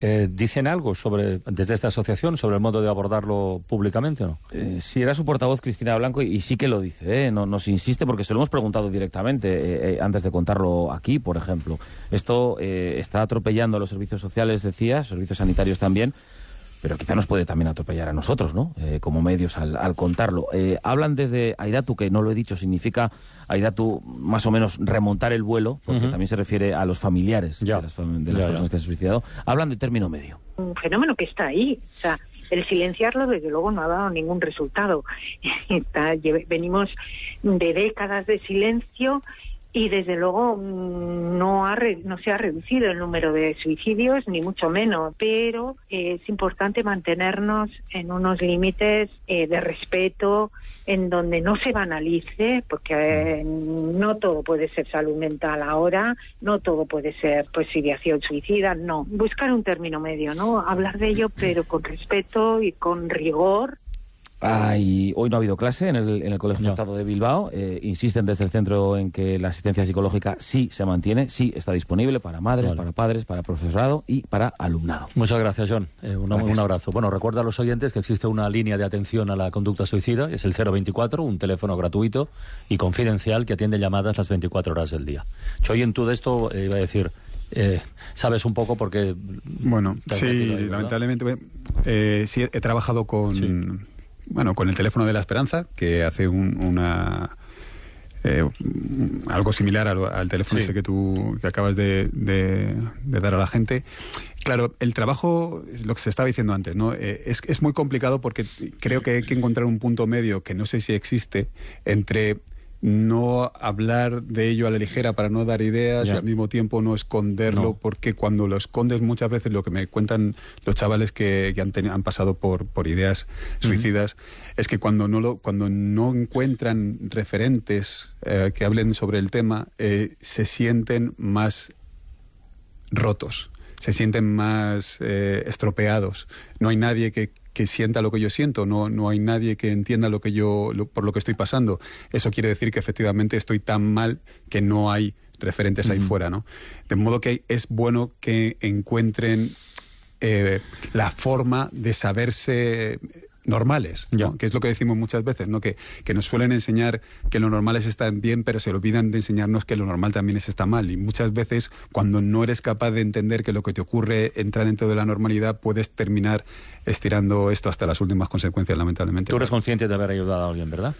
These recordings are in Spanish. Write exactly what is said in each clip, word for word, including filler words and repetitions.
Eh, ¿Dicen algo sobre desde esta asociación sobre el modo de abordarlo públicamente o no? Eh, sí, era su portavoz Cristina Blanco y, y sí que lo dice, ¿eh? No, nos insiste porque se lo hemos preguntado directamente eh, eh, antes de contarlo aquí, por ejemplo. Esto eh, está atropellando a los servicios sociales, decía, servicios sanitarios también, pero quizá nos puede también atropellar a nosotros, ¿no? Eh, como medios al, al contarlo. Eh, hablan desde Aidatu, que no lo he dicho, significa Aidatu más o menos remontar el vuelo, porque uh-huh. también se refiere a los familiares ya. de las, de las ya, personas ya. que se han suicidado. Hablan de término medio. Un fenómeno que está ahí, o sea, el silenciarlo desde luego no ha dado ningún resultado. Está, venimos de décadas de silencio y desde luego no ha re, no se ha reducido el número de suicidios, ni mucho menos, pero eh, es importante mantenernos en unos límites eh, de respeto, en donde no se banalice, porque eh, no todo puede ser salud mental ahora, no todo puede ser pues ideación suicida, no. Buscar un término medio, ¿no? Hablar de ello, pero con respeto y con rigor. Ah, y hoy no ha habido clase en el, en el Colegio no. Estado de Bilbao. Eh, insisten desde el centro en que la asistencia psicológica sí se mantiene, sí está disponible para madres, vale. para padres, para profesorado y para alumnado. Muchas gracias, John. Eh, una, gracias. Un abrazo. Bueno, recuerda a los oyentes que existe una línea de atención a la conducta suicida, es el cero veinticuatro, un teléfono gratuito y confidencial que atiende llamadas las veinticuatro horas del día. Choyen, tú de esto eh, iba a decir... Eh, sabes un poco porque... Bueno, sí, ahí, lamentablemente eh, sí he trabajado con... Sí. Bueno, con el teléfono de la esperanza, que hace un, una eh, algo similar al, al teléfono sí. este que tú que acabas de, de, de dar a la gente. Claro, el trabajo, es lo que se estaba diciendo antes, ¿no? Eh, es, es muy complicado porque creo que hay que encontrar un punto medio que no sé si existe entre no hablar de ello a la ligera para no dar ideas yeah. y al mismo tiempo no esconderlo, no. porque cuando lo escondes muchas veces, lo que me cuentan los chavales que, que han, ten, han pasado por, por ideas suicidas, uh-huh. es que cuando no lo cuando no encuentran referentes eh, que hablen sobre el tema, eh, se sienten más rotos, se sienten más eh, estropeados. No hay nadie que que sienta lo que yo siento, no no hay nadie que entienda lo que yo lo, por lo que estoy pasando. Eso quiere decir que efectivamente estoy tan mal que no hay referentes ahí uh-huh. fuera, ¿no? De modo que es bueno que encuentren eh, la forma de saberse normales, ¿no? Que es lo que decimos muchas veces, ¿no? Que, que nos suelen enseñar que lo normales está bien, pero se olvidan de enseñarnos que lo normal también es está mal. Y muchas veces, cuando no eres capaz de entender que lo que te ocurre entra dentro de la normalidad, puedes terminar estirando esto hasta las últimas consecuencias, lamentablemente. Tú eres consciente de haber ayudado a alguien, ¿verdad?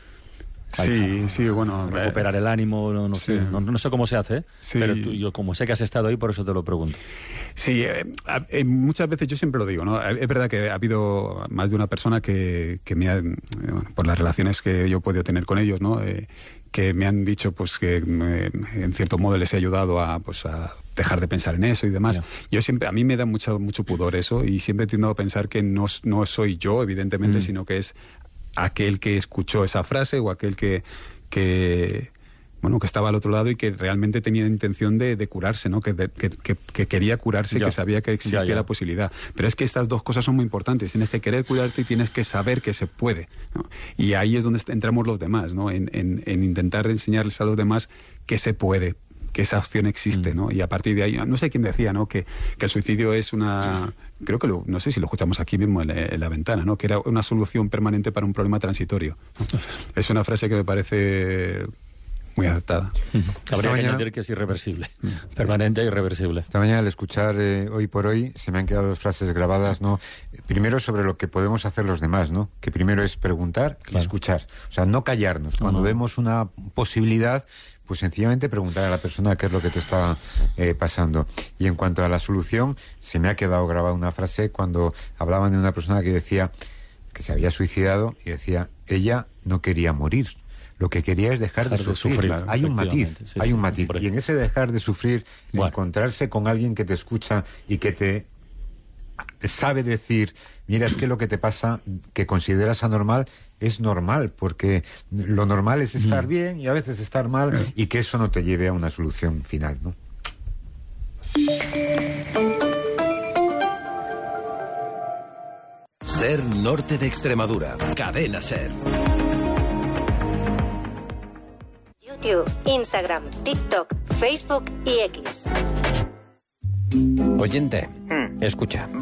Sí, sí, bueno... Recuperar el ánimo, no, no, sí. sé, no, no sé cómo se hace, sí. pero tú, yo como sé que has estado ahí, por eso te lo pregunto. Sí, eh, eh, muchas veces yo siempre lo digo, ¿no? Es verdad que ha habido más de una persona que, que me ha, eh, bueno, por las relaciones que yo he podido tener con ellos, ¿no? Eh, que me han dicho pues que eh, en cierto modo les he ayudado a, pues, a dejar de pensar en eso y demás. Yeah. Yo siempre, a mí me da mucho, mucho pudor eso y siempre he tiendo a pensar que no, no soy yo, evidentemente, mm. sino que es aquel que escuchó esa frase o aquel que, que bueno que estaba al otro lado y que realmente tenía intención de, de curarse, ¿no? Que, de, que, que, que quería curarse, ya. que sabía que existía ya, ya. la posibilidad. Pero es que estas dos cosas son muy importantes. Tienes que querer curarte y tienes que saber que se puede, ¿no? Y ahí es donde entramos los demás, ¿no? En, en, en intentar enseñarles a los demás que se puede, que esa opción existe, ¿no? Y a partir de ahí, no sé quién decía, ¿no? Que, que el suicidio es una... Creo que lo, no sé si lo escuchamos aquí mismo en, en la ventana, ¿no? Que era una solución permanente para un problema transitorio, ¿no? Es una frase que me parece muy acertada. Uh-huh. Habría que añadir que es irreversible, uh-huh. permanente e irreversible. Esta mañana al escuchar eh, Hoy por Hoy se me han quedado dos frases grabadas, ¿no? Primero sobre lo que podemos hacer los demás, ¿no? Que primero es preguntar claro. y escuchar. O sea, no callarnos. Cuando uh-huh. vemos una posibilidad, pues sencillamente preguntar a la persona qué es lo que te está eh, pasando. Y en cuanto a la solución, se me ha quedado grabada una frase cuando hablaban de una persona que decía que se había suicidado y decía, ella no quería morir. Lo que quería es dejar, dejar de, de sufrir. sufrir. Hay un matiz, sí, hay sí, un matiz. Y en ese dejar de sufrir, bueno. encontrarse con alguien que te escucha y que te sabe decir, mira, es que lo que te pasa, que consideras anormal, es normal, porque lo normal es estar mm. bien y a veces estar mal, y que eso no te lleve a una solución final, ¿no? Ser Norte de Extremadura, Cadena Ser. YouTube, Instagram, TikTok, Facebook y X. Oyente, Escucha.